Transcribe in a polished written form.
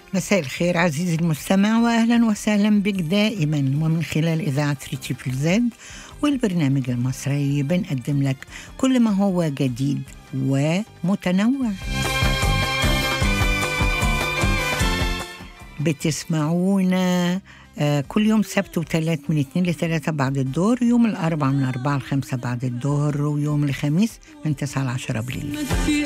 مساء الخير عزيزي المستمع، وأهلا وسهلا بك دائما ومن خلال إذاعة ريتيفل زد والبرنامج المصري. بنقدم لك كل ما هو جديد ومتنوع. بتسمعونا كل يوم سبت وثلاث من 2 ل 3 بعد الظهر، يوم الأربعاء من 4 ل 5 بعد الظهر، ويوم الخميس من 9 ل 10 بالليل.